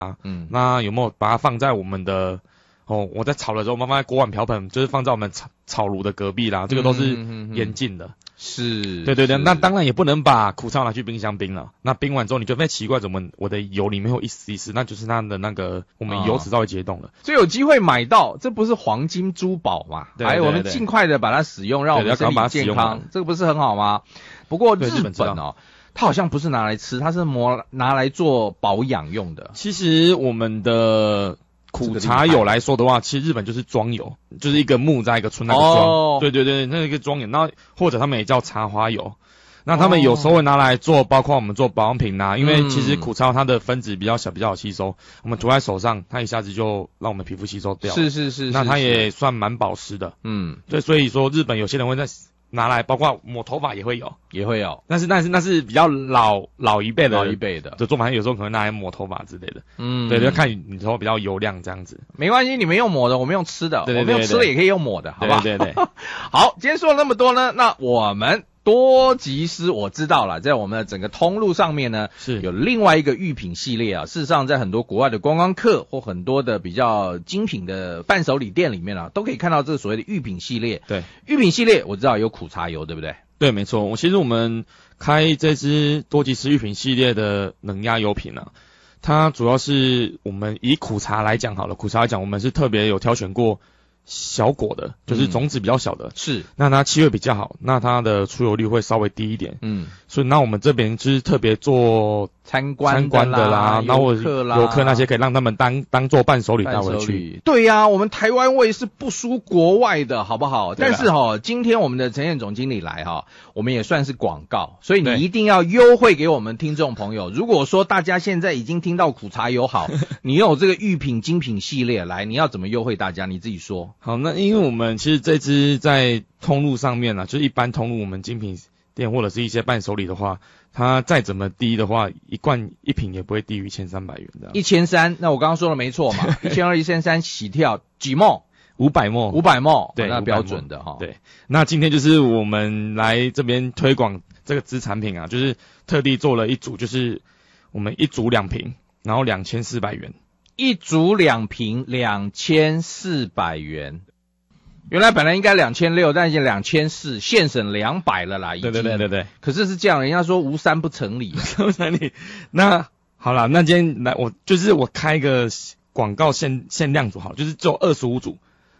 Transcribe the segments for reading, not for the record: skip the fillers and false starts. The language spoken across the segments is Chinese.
那有没有把它放在我们的我在炒的时候，放在锅碗瓢盆，就是放在我们炒炉的隔壁啦，这个都是严禁的。 是， 对，那当然也不能把苦茶拿去冰箱冰了。那冰完之后，你就会奇怪，怎么我的油里面会有一丝一丝，那就是它的那个我们油脂稍微结冻了。 所以有机会买到，这不是黄金珠宝嘛？ 对， 我们尽快的把它使用，让我们身体健康，这个不是很好吗？不过日本它好像不是拿来吃，它是拿来做保养用的。 其实我们的苦茶油来说的话，其实日本就是庄油，就是一个木在一个村那个庄。对，那个庄油，那或者他们也叫茶花油。那他们有时候会拿来做，包括我们做保养品因为其实苦茶它的分子比较小，比较好吸收，我们涂在手上，它一下子就让我们皮肤吸收掉。 是。 那它也算蛮保湿的。对，所以说日本有些人会在拿来，包括抹头发也会有。但是那是比较老一辈的做法，有时候可能拿来抹头发之类的。对，就看你头发比较油亮这样子。 没关系，你们用抹的，我们用吃的。 对， 我们用吃的也可以用抹的，好不好？ 对。 好，今天说了那么多呢，那我们多吉斯我知道了，在我们的整个通路上面呢，是有另外一个御品系列啊。事实上，在很多国外的观光客或很多的比较精品的伴手礼店里面都可以看到这个所谓的御品系列。 对， 御品系列我知道有苦茶油，对不对？ 对，没错。其实我们开这支多吉斯御品系列的冷压油品它主要是我们以苦茶来讲好了，苦茶来讲，我们是特别有挑选过小果的，就是种子比较小的， 是， 那它气味比较好，那它的出油率会稍微低一点，所以那我们这边就是特别做参观的啦，然后游客那些可以让他们当做伴手礼带回去。 对呀，我们台湾味是不输国外的，好不好？但是今天我们的陈彦总经理来我们也算是广告，所以你一定要优惠给我们听众朋友。如果说大家现在已经听到苦茶油好，你有这个御品精品系列来，你要怎么优惠大家？你自己说。 好，那因为我们其实这支在通路上面就是一般通路我们精品店或者是一些伴手礼的话，它再怎么低的话，一瓶也不会低于1300元的。 1300，那我刚刚说的没错嘛，1200、1300起跳几ml ？500ml， 对，那标准的对，那今天就是我们来这边推广这个支产品就是特地做了一组，就是我们一组2瓶，然后2400元。 一组2瓶2400元，原来本来应该2600，但是2400，现省200了啦，已经。 对。 可是这样，人家说无三不成理， 不成理。那好啦，那今天来我开一个广告限量组好，就是只有25组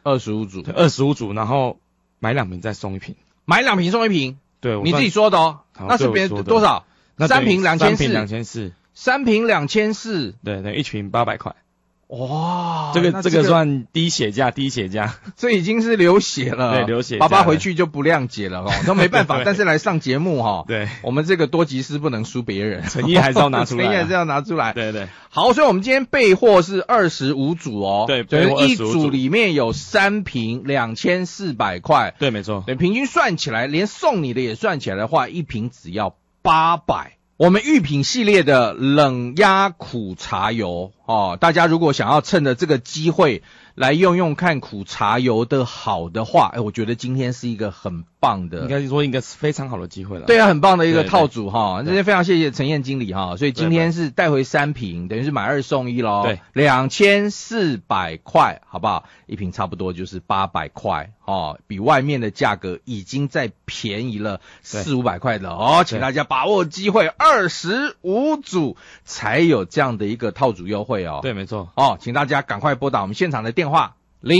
，25组，然后买2瓶再送1瓶， 买2瓶送1瓶。 对， 你自己说的那是别人多少？3瓶2400，3瓶2400， 对，1瓶800块。 哇， 这个算低血价， 这已经是流血了。 对，流血。 爸爸回去就不谅解了都没办法。但是来上节目对， 我们这个多吉斯不能输别人， 诚意还是要拿出来，对。 好，所以我们今天备货是25组对， 一组里面有3瓶2400块， 对，没错。 对，平均算起来，连送你的也算起来的话，一瓶只要800。我们御品系列的冷压苦茶油大家如果想要趁着这个机会来用看苦茶油的好的话，我觉得今天是一个很棒的， 应该是说一个非常好的机会了。 对啊，很棒的一个套组这些非常谢谢陈彦经理所以今天是带回3瓶，等于是买2送1咯。 对 ，2400块，好不好？一瓶差不多就是800块比外面的价格已经再便宜了400-500块了请大家把握机会，25组才有这样的一个套组优惠对，没错请大家赶快拨打我们现场的电话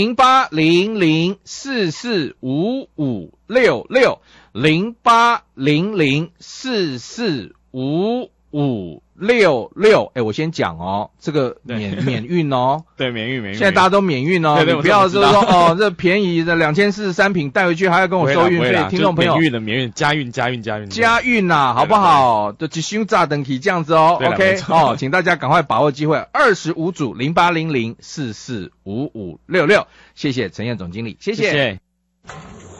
0800445566，0800445566。我先讲这个免运对，免运。 现在大家都免运你不要就是说这便宜的2400-3瓶带回去还要跟我收运费，听众朋友免运加运好不好？就只胸炸等体这样子OK 请大家赶快把握机会，25组0800445566，谢谢陈彦总经理，谢谢。